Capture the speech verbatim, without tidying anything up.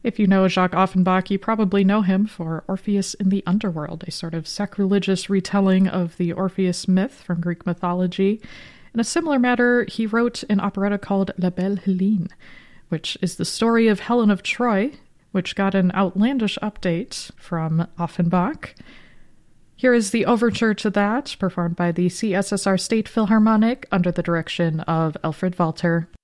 If you know Jacques Offenbach, you probably know him for Orpheus in the Underworld, a sort of sacrilegious retelling of the Orpheus myth from Greek mythology. In a similar matter, he wrote an operetta called La Belle Helene, which is the story of Helen of Troy, which got an outlandish update from Offenbach. Here is the overture to that, performed by the C S S R State Philharmonic under the direction of Alfred Walter.